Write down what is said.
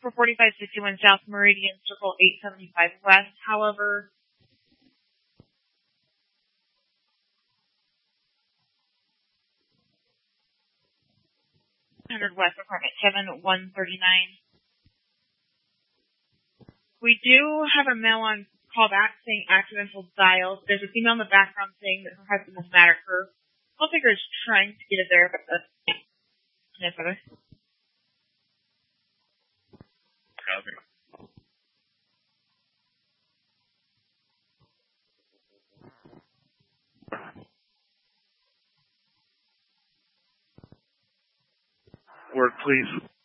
for 4561 South Meridian, Circle 875 West. However, West, apartment 7139. We do have a mail on callback saying accidental dial. There's a female in the background saying that her husband was mad at her. I'll figure is trying to get it there, but no further. Copy. Work, please.